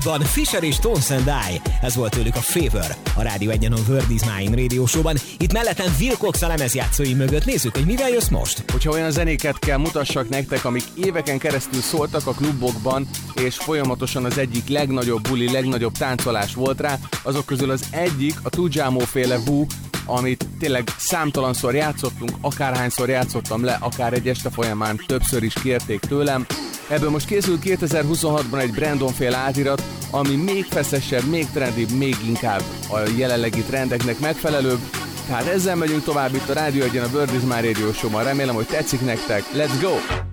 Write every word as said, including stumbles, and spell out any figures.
Van Fisher és Tones and I, ez volt tőlük a Favor, a Rádió Egyen a Word is Mine Radio Show-ban. Itt mellettem Wilcox a lemezjátszói mögött. Nézzük, hogy mivel jössz most. Hogyha olyan zenéket kell mutassak nektek, amik éveken keresztül szóltak a klubokban, és folyamatosan az egyik legnagyobb buli, legnagyobb táncolás volt rá, azok közül az egyik a Tujamo féle Boo, amit tényleg számtalanszor játszottunk, akárhányszor játszottam le, akár egy este folyamán többször is kérték tőlem. Ebből most készül kétezer-huszonhatban egy Brandon féle átirat, ami még feszesebb, még trendibb, még inkább a jelenlegi trendeknek megfelelőbb. Tehát ezzel megyünk tovább itt a Rádió Egyen a Word is Mine Radio Show-ban. Remélem, hogy tetszik nektek. Let's go!